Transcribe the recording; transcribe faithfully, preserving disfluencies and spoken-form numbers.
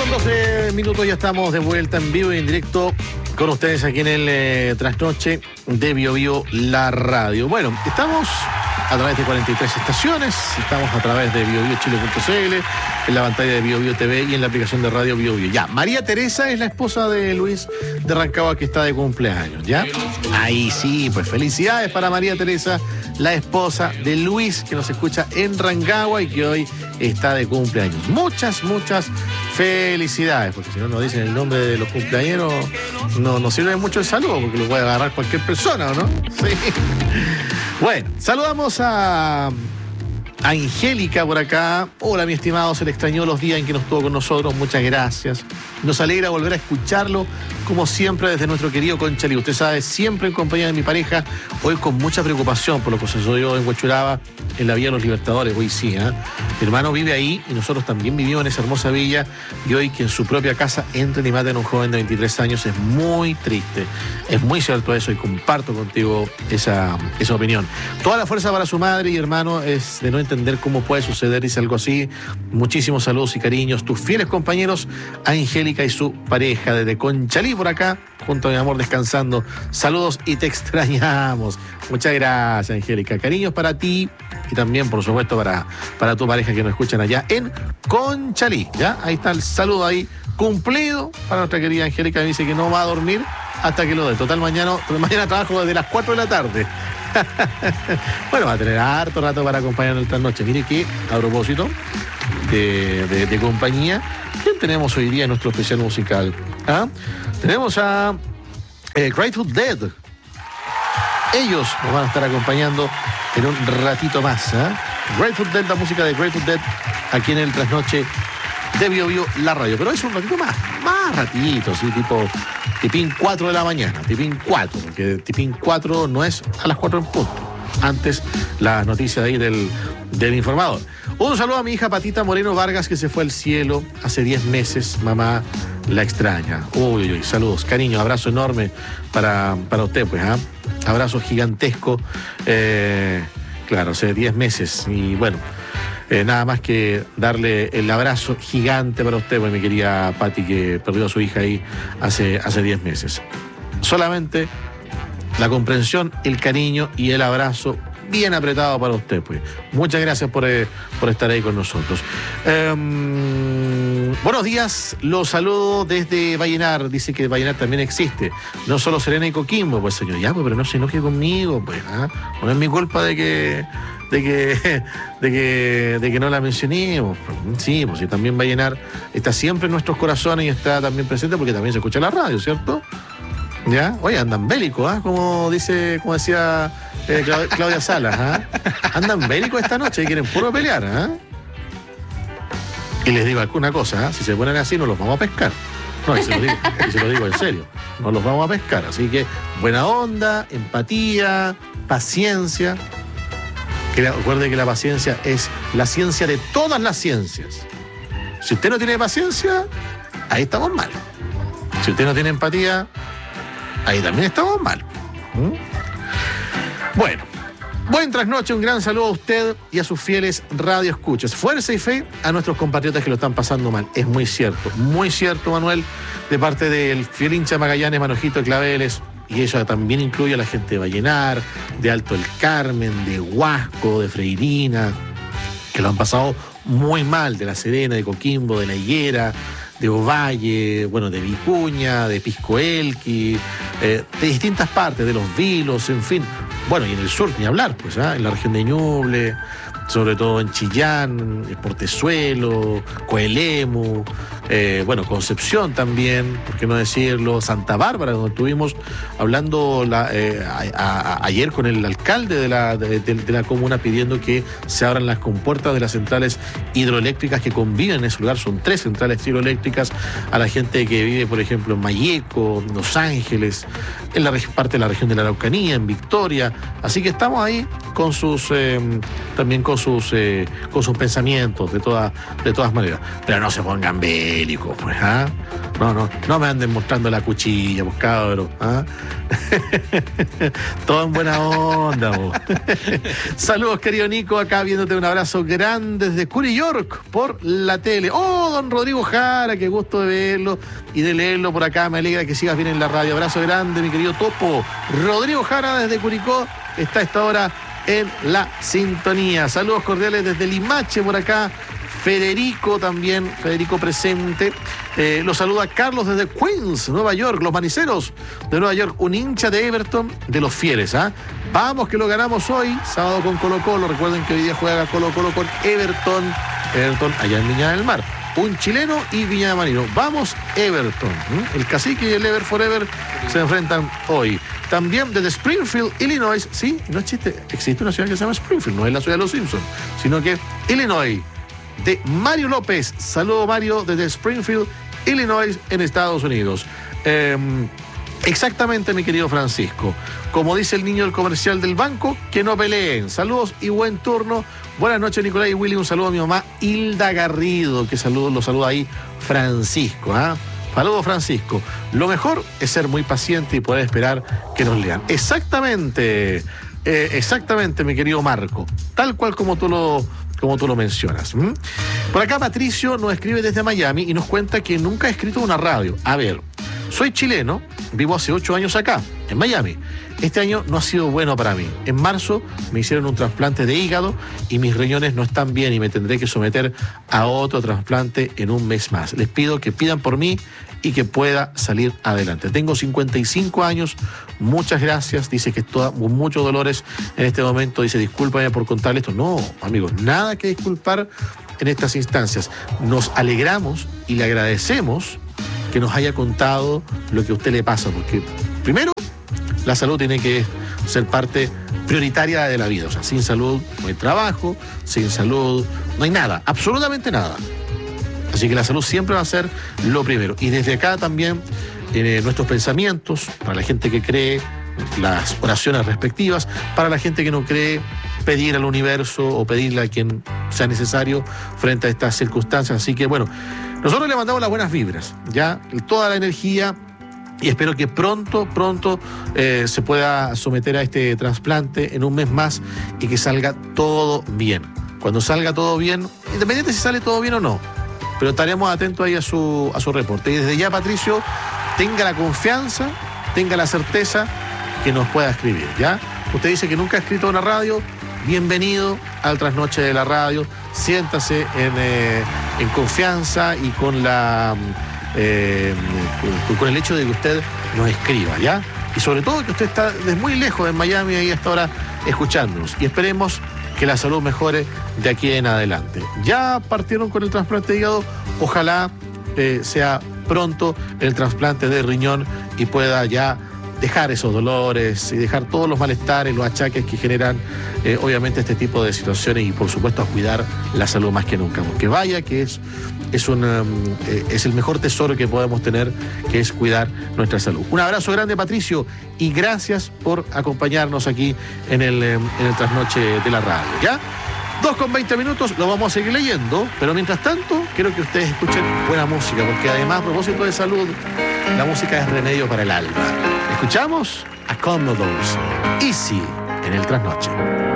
Con doce minutos ya estamos de vuelta en vivo y en directo con ustedes aquí en el eh, Trasnoche de Bio Bio, la radio. Bueno, estamos a través de cuarenta y tres estaciones, estamos a través de bio bio chile punto c l, en la pantalla de Bio Bio T V y en la aplicación de radio Bio Bio. Ya, María Teresa es la esposa de Luis de Rancagua, que está de cumpleaños, ¿ya? Ahí sí, pues felicidades para María Teresa, la esposa de Luis, que nos escucha en Rancagua y que hoy está de cumpleaños. Muchas, muchas felicidades, porque si no nos dicen el nombre de los cumpleañeros, no nos sirve mucho el saludo, porque lo puede agarrar cualquier persona, ¿o no? Sí. Bueno, saludamos a Angélica por acá. Hola, mi estimado, se le extrañó los días en que no estuvo con nosotros, muchas gracias. Nos alegra volver a escucharlo, como siempre, desde nuestro querido Conchalí. Usted sabe, siempre en compañía de mi pareja, hoy con mucha preocupación por lo que sucedió en Huechuraba, en la Villa de los Libertadores. Hoy sí, ¿eh? Mi hermano vive ahí y nosotros también vivimos en esa hermosa villa, y hoy que en su propia casa entren y maten a un joven de veintitrés años es muy triste. Es muy cierto eso y comparto contigo esa, esa opinión. Toda la fuerza para su madre y hermano, es de no entender cómo puede suceder, dice algo así. Muchísimos saludos y cariños, tus fieles compañeros, Angélica y su pareja, desde Conchalí por acá, junto a mi amor descansando. Saludos y te extrañamos. Muchas gracias, Angélica. Cariños para ti y también, por supuesto, para, para tu pareja que nos escuchan allá en Conchalí. ¿Ya? Ahí está el saludo ahí cumplido para nuestra querida Angélica, que dice que no va a dormir hasta que lo dé. Total, mañana, mañana trabajo desde las cuatro de la tarde. Bueno, va a tener harto rato para acompañarnos esta noche. Mire que, a propósito de, de, de compañía, ¿quién tenemos hoy día en nuestro especial musical? ¿Ah? Tenemos a eh, Grateful Dead. Ellos nos van a estar acompañando en un ratito más. ¿eh? Grateful Dead, la música de Grateful Dead, aquí en el Trasnoche de Bio Bio, la radio. Pero es un ratito más, más ratito, ¿sí? Tipo tipín cuatro de la mañana, tipín cuatro, porque tipín cuatro no es a las cuatro en punto. Antes, las noticias ahí del, del informador. Un saludo a mi hija Patita Moreno Vargas, que se fue al cielo hace diez meses. Mamá la extraña. Uy, uy, uy, saludos, cariño, abrazo enorme para, para usted, pues, ¿ah? ¿eh? Abrazo gigantesco. Eh, claro, hace diez meses. Y bueno, eh, nada más que darle el abrazo gigante para usted, pues, mi querida Pati, que perdió a su hija ahí hace, hace diez meses. Solamente la comprensión, el cariño y el abrazo bien apretado para usted, pues. Muchas gracias por, eh, por estar ahí con nosotros. Eh, buenos días, los saludo desde Vallenar. Dice que Vallenar también existe. No solo Serena y Coquimbo, pues, señor. Ya, pues, pero no se enoje conmigo, pues. ¿ah? No es mi culpa de que, de que, de que, de que no la mencionemos. Sí, pues, y también Vallenar está siempre en nuestros corazones y está también presente porque también se escucha la radio, ¿cierto? ¿Ya? Oye, andan bélicos, ¿ah? Como dice, como decía eh, Claudia Salas, ¿ah? Andan bélicos esta noche y quieren puro pelear, ¿ah? Y les digo alguna cosa, ¿ah? Si se ponen así, no los vamos a pescar. No, y se lo digo, y se lo digo en serio, no los vamos a pescar. Así que buena onda, empatía, paciencia. Que recuerde que la paciencia es la ciencia de todas las ciencias. Si usted no tiene paciencia, ahí estamos mal. Si usted no tiene empatía, ahí también estamos mal. ¿Mm? Bueno, buen trasnoche, un gran saludo a usted y a sus fieles radioescuchas. Fuerza y fe a nuestros compatriotas que lo están pasando mal. Es muy cierto, muy cierto, Manuel, de parte del fiel hincha Magallanes, Manojito de Claveles, y eso también incluye a la gente de Vallenar, de Alto el Carmen, de Huasco, de Freirina, que lo han pasado muy mal, de La Serena, de Coquimbo, de La Higuera, de Ovalle, bueno, de Vicuña, de Piscoelqui, eh, de distintas partes, de Los Vilos, en fin. Bueno, y en el sur, ni hablar, pues, ¿ah? En la región de Ñuble, sobre todo en Chillán, Portezuelo, Coelemu, eh, bueno, Concepción también, por qué no decirlo, Santa Bárbara, donde estuvimos hablando la, eh, a, a, ayer con el alcalde de la, de, de, de la comuna pidiendo que se abran las compuertas de las centrales hidroeléctricas que conviven en ese lugar. Son tres centrales hidroeléctricas. A la gente que vive, por ejemplo, en Malleco, en Los Ángeles, en la parte de la región de la Araucanía, en Victoria. Así que estamos ahí con sus, eh, también con sus, eh, con sus pensamientos, de todas, de todas maneras. Pero no se pongan bien. bélicos, pues, ¿ah? No, no, no me anden mostrando la cuchilla, pues, cabrón, ¿ah? Todo en buena onda, po. Saludos, querido Nico, acá viéndote, un abrazo grande desde Curry York por la tele. Oh, don Rodrigo Jara, qué gusto de verlo y de leerlo por acá, me alegra que sigas bien en la radio. Abrazo grande, mi querido Topo. Rodrigo Jara desde Curicó está a esta hora en la sintonía. Saludos cordiales desde Limache por acá. Federico también, Federico presente. Eh, los saluda Carlos desde Queens, Nueva York, los maniceros de Nueva York, un hincha de Everton de los fieles. ¿ah? Vamos que lo ganamos hoy, sábado con Colo Colo. Recuerden que hoy día juega Colo Colo con Everton, Everton allá en Viña del Mar. Un chileno y Viña de Marino. Vamos, Everton. ¿Mm? El Cacique y el Ever Forever se enfrentan hoy. También desde Springfield, Illinois. Sí, no es chiste, existe una ciudad que se llama Springfield, no es la ciudad de los Simpsons, sino que Illinois. De Mario López. Saludo, Mario, desde Springfield, Illinois, en Estados Unidos. Eh, exactamente, mi querido Francisco. Como dice el niño del comercial del banco, que no peleen. Saludos y buen turno. Buenas noches, Nicolás y Willy. Un saludo a mi mamá, Hilda Garrido, que saludo, lo saluda ahí Francisco. ¿ah? Saludos, Francisco. Lo mejor es ser muy paciente y poder esperar que nos lean. Exactamente, eh, exactamente, mi querido Marco. Tal cual como tú lo... como tú lo mencionas. ¿Mm? Por acá Patricio nos escribe desde Miami y nos cuenta que nunca ha escrito una radio. A ver, soy chileno, vivo hace ocho años acá, en Miami. Este año no ha sido bueno para mí. En marzo me hicieron un trasplante de hígado y mis riñones no están bien y me tendré que someter a otro trasplante en un mes más. Les pido que pidan por mí y que pueda salir adelante. Tengo cincuenta y cinco años, muchas gracias. Dice que está con muchos dolores en este momento. Dice, discúlpame por contarle esto. No, amigos, nada que disculpar en estas instancias. Nos alegramos y le agradecemos que nos haya contado lo que a usted le pasa, porque primero, la salud tiene que ser parte prioritaria de la vida. O sea, sin salud no hay trabajo, sin salud no hay nada, absolutamente nada. Así que la salud siempre va a ser lo primero. Y desde acá también eh, nuestros pensamientos, para la gente que cree, las oraciones respectivas, para la gente que no cree, pedir al universo o pedirle a quien sea necesario frente a estas circunstancias. Así que bueno, nosotros le mandamos las buenas vibras, ya, toda la energía, y espero que pronto, pronto eh, se pueda someter a este trasplante en un mes más y que salga todo bien. Cuando salga todo bien, independiente si sale todo bien o no, pero estaremos atentos ahí a su, a su reporte. Y desde ya, Patricio, tenga la confianza, tenga la certeza que nos pueda escribir, ¿ya? Usted dice que nunca ha escrito una radio, bienvenido al Trasnoche de la Radio, siéntase en, eh, en confianza y con la... Eh, con, con el hecho de que usted nos escriba, ¿ya? Y sobre todo que usted está desde muy lejos en Miami ahí hasta ahora escuchándonos, y esperemos que la salud mejore de aquí en adelante. Ya partieron con el trasplante de hígado, ojalá eh, sea pronto el trasplante de riñón y pueda ya dejar esos dolores y dejar todos los malestares, los achaques que generan eh, obviamente este tipo de situaciones, y por supuesto a cuidar la salud más que nunca, porque vaya que es, es, un, um, eh, es el mejor tesoro que podemos tener, que es cuidar nuestra salud. Un abrazo grande, Patricio, y gracias por acompañarnos aquí en el, en el Trasnoche de la Radio, ¿ya? dos con veinte minutos, lo vamos a seguir leyendo, pero mientras tanto quiero que ustedes escuchen buena música, porque además, a propósito de salud, la música es remedio para el alma. Escuchamos a Commodores, Easy, en el Trasnoche.